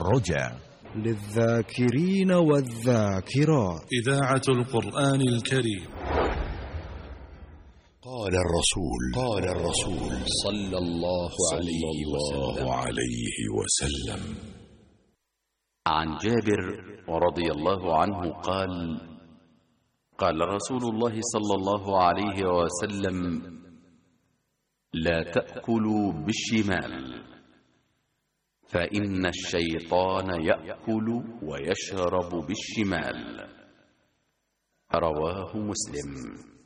الرجاء للذاكرين والذاكرات. إذاعة القرآن الكريم. قال الرسول صلى الله عليه وسلم. عن جابر رضي الله عنه قال: قال رسول الله صلى الله عليه وسلم: لا تأكلوا بالشمال، فإن الشيطان يأكل ويشرب بالشمال. رواه مسلم.